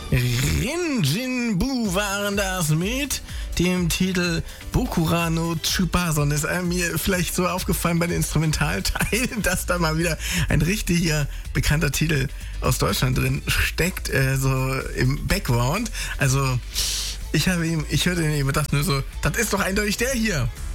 Rin Jinbu waren das mit dem Titel Bokura no Tsubasa. Und es ist mir vielleicht so aufgefallen bei den Instrumentalteilen, dass da mal wieder ein richtiger bekannter Titel aus Deutschland drin steckt, so im Background. Also ich hörte ihn eben und dachte nur so, das ist doch eindeutig der hier.